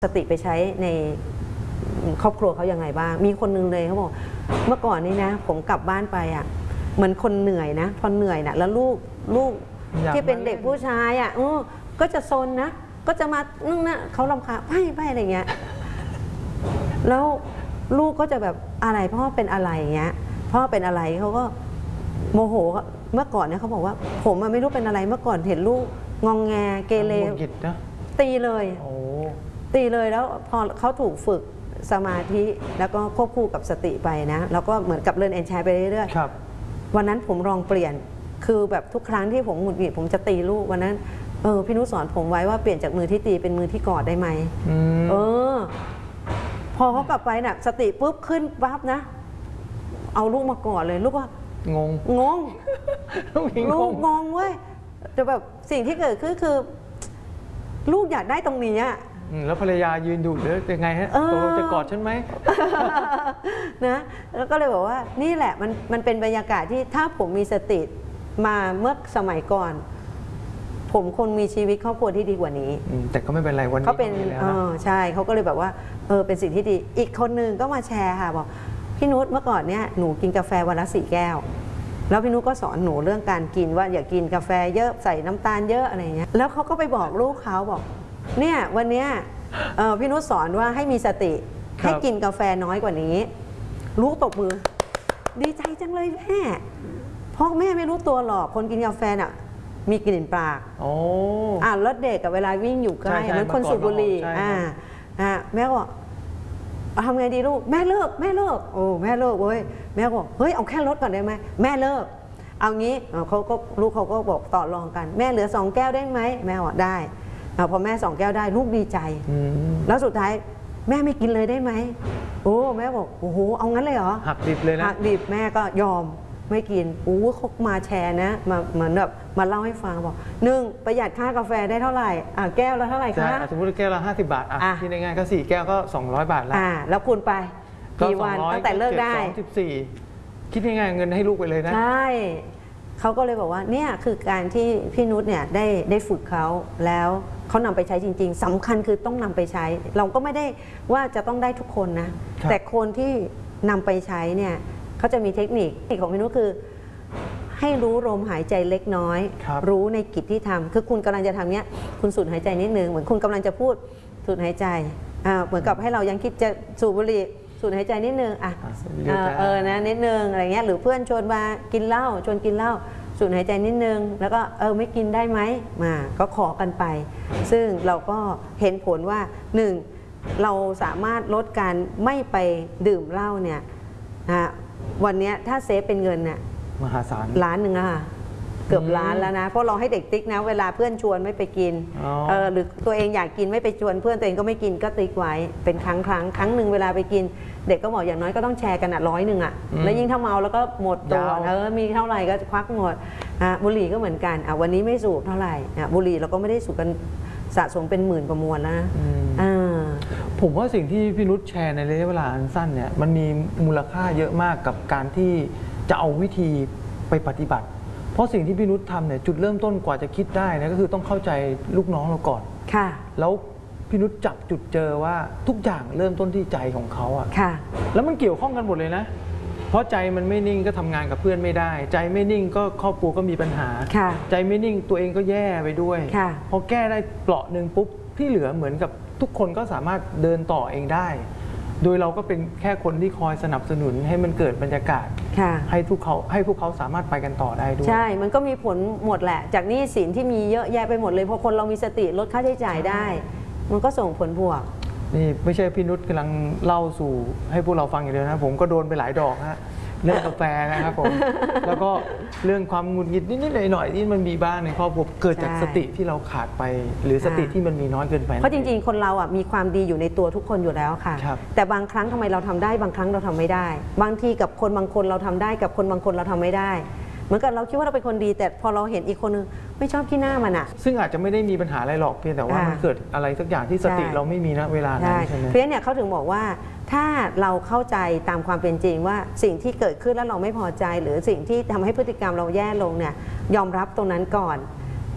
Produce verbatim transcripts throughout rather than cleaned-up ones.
สติไปใช้ในครอบครัวเขายังไงบ้างมีคนนึงเลยเขาบอกเมื่อก่อนนี้นะผมกลับบ้านไปอ่ะเหมือนคนเหนื่อยนะพอเหนื่อยนะแล้วลูกลูกที่เป็นเด็กผู้ชายอ่ะก็จะซนนะก็จะมานึ่งนะเขารำคาญไปไปอะไรเงี้ยแล้วลูกก็จะแบบอะไรพ่อเป็นอะไรเงี้ยพ่อเป็นอะไรเขาก็โมโหเมื่อก่อนเนี่ยเขาบอกว่าผมไม่รู้เป็นอะไรเมื่อก่อนเห็นลูกงองแงเกเรตีเลยตีเลยแล้วพอเขาถูกฝึกสมาธิแล้วก็ควบคู่กับสติไปนะแล้วก็เหมือนกับเรียนแอนชายไปเรื่อยๆวันนั้นผมลองเปลี่ยนคือแบบทุกครั้งที่ผมหงุดหงิดผมจะตีลูกวันนั้นเออพี่นุสอนผมไว้ว่าเปลี่ยนจากมือที่ตีเป็นมือที่กอดได้ไหมเออพอเขากลับไปน่ะสติปุ๊บขึ้นปั๊บนะเอาลูกมากอดเลยลูกว่างงงงลูกงงเว้ยแต่แบบสิ่งที่เกิดขึ้นคือลูกอยากได้ตรงนี้อะแล้วภรรยายืนดูหรือยังไงฮะตกลงจะกอดฉันไหมนะแล้วก็เลยบอกว่านี่แหละมันมันเป็นบรรยากาศที่ถ้าผมมีสติมาเมื่อสมัยก่อนผมคงมีชีวิตครอบครัวที่ดีกว่านี้แต่ก็ไม่เป็นไรวันนี้เขาเป็นเออใช่เขาก็เลยแบบว่าเออเป็นสิ่งที่ดีอีกคนนึงก็มาแชร์ค่ะบอกพี่นุชเมื่อก่อนเนี่ยหนูกินกาแฟวันละสี่แก้วแล้วพี่นุชก็สอนหนูเรื่องการกินว่าอย่ากินกาแฟเยอะใส่น้ำตาลเยอะอะไรเงี้ยแล้วเขาก็ไปบอกลูกเขาบอกเนี่ยวันนี้พี่นุชสอนว่าให้มีสติให้กินกาแฟน้อยกว่านี้ลูกตบมือดีใจจังเลยแม่เพราะแม่ไม่รู้ตัวหรอกคนกินกาแฟน่ะมีกลิ่นปากโอ้อ่ารถเด็กกับเวลาวิ่งอยู่ใกล้เหมือนคนสูบบุหรี่อ่าอ่าแม่บอกทำไงดีลูกแม่เลิกแม่เลิกโอ้แม่เลิกเว้ยแม่บอกเฮ้ยเอาแค่ลดก่อนได้ไหมแม่เลิกเอางี้เขาก็ลูกเขาก็บอกต่อรองกันแม่เหลือสองแก้วได้ไหมแม่บอกได้พอแม่สองแก้วได้ลูกดีใจแล้วสุดท้ายแม่ไม่กินเลยได้ไหมโอ้แม่บอกโอ้โหเอางั้นเลยเหรอหักดิบเลยนะหักดิบแม่ก็ยอมไม่กินโอ้เขามาแชร์นะมาเหมือนแบบมาเล่าให้ฟังบอกหนึ่งประหยัดค่ากาแฟได้เท่าไหร่อ่าแก้วละเท่าไหร่คะสมมติแก้วละห้าสิบบาทอ่ะที่ในงานก็สี่แก้วก็สองร้อยบาทแล้วอ่าแล้วคูณไปกี่วันตั้งแต่เลิกได้สองสิบสี่คิดยังไงเงินให้ลูกไปเลยนะใช่เขาก็เลยบอกว่าเนี่ยคือการที่พี่นุชเนี่ยได้ได้ฝึกเขาแล้วเขานำไปใช้จริงๆสำคัญคือต้องนำไปใช้เราก็ไม่ได้ว่าจะต้องได้ทุกคนนะแต่คนที่นำไปใช้เนี่ยเขาจะมีเทคนิคของพี่นุชคือให้รู้ลมหายใจเล็กน้อยรู้ในกิจที่ทำคือคุณกำลังจะทำเนี้ยคุณสูดหายใจนิดนึงเหมือนคุณกำลังจะพูดสูดหายใจอ่าเหมือนกับให้เรายังคิดจะสูบบุหรี่สูดหายใจนิดนึงอ่ะเออนะนิดนึงอะไรเงี้ยหรือเพื่อนชวนมากินเหล้าชวนกินเหล้าสูดหายใจนิดนึงแล้วก็เออไม่กินได้ไหมมาก็ขอกันไปซึ่งเราก็เห็นผลว่าหนึ่งเราสามารถลดการไม่ไปดื่มเหล้าเนี่ยนะวันนี้ถ้าเซฟเป็นเงินเนี่ยมหาศาลล้านหนึ่งอะค่ะเกือบล้านแล้วนะเพราะเราให้เด็กติ๊กนะเวลาเพื่อนชวนไม่ไปกินเออหรือตัวเองอยากกินไม่ไปชวนเพื่อนตัวเองก็ไม่กินก็ติ๊กไว้เป็นครั้งครั้งครั้งหนึ่งเวลาไปกินเด็กก็บอกอย่างน้อยก็ต้องแชร์กันอ่ะร้อยหนึ่งอ่ะแล้วยิ่งถ้าเมาแล้วก็หมดตัวเออมีเท่าไหร่ก็ควักหมดอ่ะบุหรี่ก็เหมือนกันอ่ะวันนี้ไม่สูบเท่าไหร่อ่ะบุหรี่เราก็ไม่ได้สูบกันสะสมเป็นหมื่นประมวลแล้วนะผมว่าสิ่งที่พี่นุชแชร์ในระยะเวลาอันสั้นเนี่ยมันมีมูลค่าเยอะมากกับการที่จะเอาวิธีไปปฏิบัติเพราะสิ่งที่พี่นุชทำเนี่ยจุดเริ่มต้นกว่าจะคิดได้นะก็คือต้องเข้าใจลูกน้องเราก่อนค่ะแล้วพี่นุชจับจุดเจอว่าทุกอย่างเริ่มต้นที่ใจของเขาอ่ะค่ะแล้วมันเกี่ยวข้องกันหมดเลยนะเพราะใจมันไม่นิ่งก็ทำงานกับเพื่อนไม่ได้ใจไม่นิ่งก็ครอบครัวก็มีปัญหาใจไม่นิ่งตัวเองก็แย่ไปด้วยพอแก้ได้เปราะหนึ่งปุ๊บที่เหลือเหมือนกับทุกคนก็สามารถเดินต่อเองได้โดยเราก็เป็นแค่คนที่คอยสนับสนุนให้มันเกิดบรรยากาศให้พวกเขาให้พวกเขาสามารถไปกันต่อได้ด้วยใช่มันก็มีผลหมดแหละจากหนี้สินที่มีเยอะแยะไปหมดเลยพอคนเรามีสติลดค่าใช้จ่ายได้มันก็ส่งผลบวกนี่ไม่ใช่พี่นุชกำลังเล่าสู่ให้พวกเราฟังอย่างเดียวนะผมก็โดนไปหลายดอกฮะเรื่องกาแฟนะครับผมแล้วก็เรื่องความหงุดหงิดนิดๆหน่อยๆที่มันมีบ้างในครอบครัวเกิดจากสติที่เราขาดไปหรือสติที่มันมีน้อยเกินไปเพราะจริงๆคนเราอ่ะมีความดีอยู่ในตัวทุกคนอยู่แล้วค่ะแต่บางครั้งทำไมเราทำได้บางครั้งเราทำไม่ได้บางทีกับคนบางคนเราทำได้กับคนบางคนเราทำไม่ได้เหมือนกับเราคิดว่าเราเป็นคนดีแต่พอเราเห็นอีกคนนึงไม่ชอบขี้หน้ามันอ่ะซึ่งอาจจะไม่ได้มีปัญหาอะไรหรอกเพียงแต่ว่ามันเกิดอะไรสักอย่างที่สติเราไม่มีณเวลานั้นใช่ไหมเพราะฉะนั้นเนี่ยเขาถึงบอกว่าถ้าเราเข้าใจตามความเป็นจริงว่าสิ่งที่เกิดขึ้นแล้วเราไม่พอใจหรือสิ่งที่ทำให้พฤติกรรมเราแย่ลงเนี่ยยอมรับตรงนั้นก่อน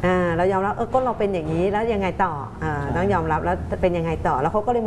อ่าเรายอมรับเออก็เราเป็นอย่างนี้แล้วยังไงต่ออ่าต้องยอมรับแล้วเป็นยังไงต่อแล้วเขาก็เลย